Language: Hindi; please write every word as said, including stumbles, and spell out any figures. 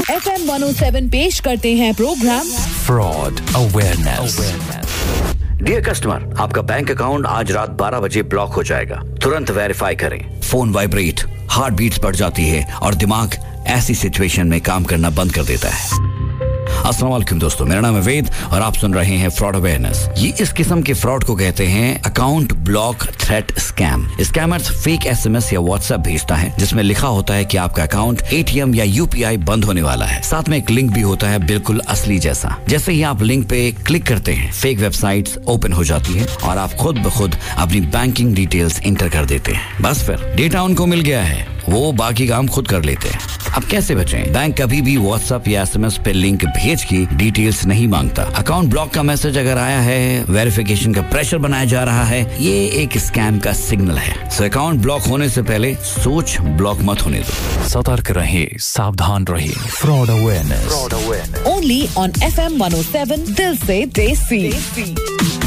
F M one O seven पेश करते हैं programme fraud awareness. Dear customer, आपका बैंक अकाउंट आज रात बारह बजे ब्लॉक हो जाएगा। तुरंत वेरीफाई करें। फोन वाइब्रेट, हार्ट बीट्स बढ़ जाती है और दिमाग ऐसी सिचुएशन में काम करना बंद कर देता है। अस्सलाम वालेकुम दोस्तों, मेरा नाम है वेद और आप सुन रहे हैं फ्रॉड अवेयरनेस। ये इस किस्म के फ्रॉड को कहते हैं account block threat scam. Scammers fake SMS या व्हाट्सएप भेजता है जिसमें लिखा होता है कि आपका अकाउंट एटीएम या यूपीआई बंद होने वाला है। साथ में एक लिंक भी होता है बिल्कुल असली जैसा। जैसे ही आप लिंक पे क्लिक करते हैं, फेक वेबसाइट्स ओपन हो जाती है और आप खुद ब खुद अपनी बैंकिंग डिटेल्स इंटर कर देते हैं। बस फिर डेटा उनको मिल गया है, वो बाकी काम खुद कर लेते हैं। अब कैसे बचें? बैंक कभी भी व्हाट्सएप या एसएमएस पे लिंक भेज के डिटेल्स नहीं मांगता। अकाउंट ब्लॉक का मैसेज अगर आया है, वेरिफिकेशन का प्रेशर बनाया जा रहा है, ये एक स्कैम का सिग्नल है। सो अकाउंट ब्लॉक होने से पहले सोच ब्लॉक मत होने दो। सतर्क रहिए, सावधान रहिए। Fraud awareness only on F M one O seven, दिल से देसी।